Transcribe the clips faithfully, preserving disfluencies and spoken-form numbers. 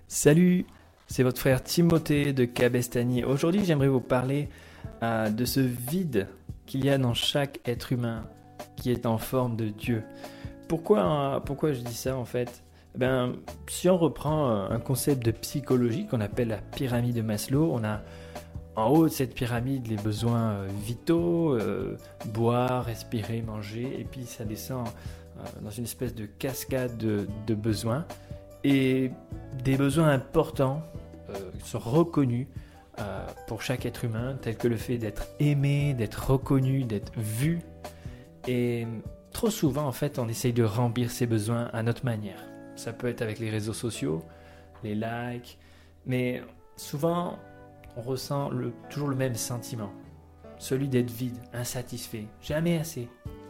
Salut, c'est votre frère Timothée de Cabestany. Aujourd'hui, j'aimerais vous parler euh, de ce vide qu'il y a dans chaque être humain qui est en forme de Dieu. Pourquoi, euh, pourquoi je dis ça en fait ? Eh bien, si on reprend euh, un concept de psychologie qu'on appelle la pyramide de Maslow, on a en haut de cette pyramide les besoins euh, vitaux, euh, boire, respirer, manger, et puis ça descend euh, dans une espèce de cascade de, de besoins. Et des besoins importants euh, sont reconnus euh, pour chaque être humain, tels que le fait d'être aimé, d'être reconnu, d'être vu. Et trop souvent, en fait, on essaye de remplir ces besoins à notre manière. Ça peut être avec les réseaux sociaux, les likes, mais souvent, on ressent le, toujours le même sentiment, celui d'être vide, insatisfait, jamais assez.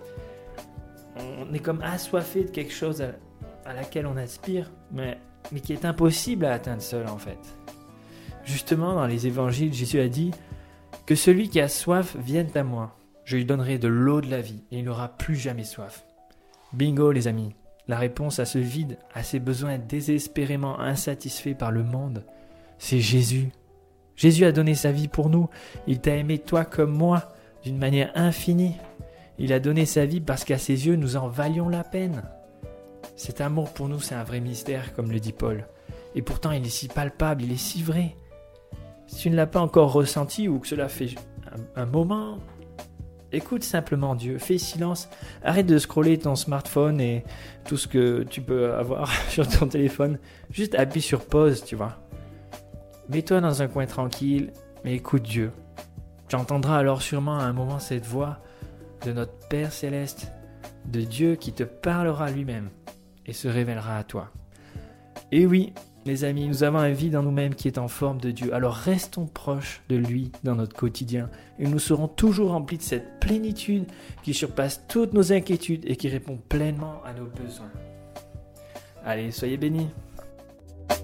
On est comme assoiffé de quelque chose à, à laquelle on aspire, mais, mais qui est impossible à atteindre seul en fait. Justement, dans les évangiles, Jésus a dit que celui qui a soif vienne à moi. Je lui donnerai de l'eau de la vie et il n'aura plus jamais soif. Bingo les amis, la réponse à ce vide, à ces besoins désespérément insatisfaits par le monde, c'est Jésus. Jésus a donné sa vie pour nous. Il t'a aimé toi comme moi, d'une manière infinie. Il a donné sa vie parce qu'à ses yeux, nous en valions la peine. Cet amour pour nous, c'est un vrai mystère, comme le dit Paul. Et pourtant, il est si palpable, il est si vrai. Si tu ne l'as pas encore ressenti ou que cela fait un, un moment, écoute simplement Dieu, fais silence, arrête de scroller ton smartphone et tout ce que tu peux avoir sur ton téléphone. Juste appuie sur pause, tu vois. Mets-toi dans un coin tranquille, mais écoute Dieu. Tu entendras alors sûrement à un moment cette voix de notre Père Céleste, de Dieu qui te parlera lui-même et se révélera à toi. Et oui, les amis, nous avons un vide en nous-mêmes qui est en forme de Dieu. Alors restons proches de lui dans notre quotidien et nous serons toujours remplis de cette plénitude qui surpasse toutes nos inquiétudes et qui répond pleinement à nos besoins. Allez, soyez bénis.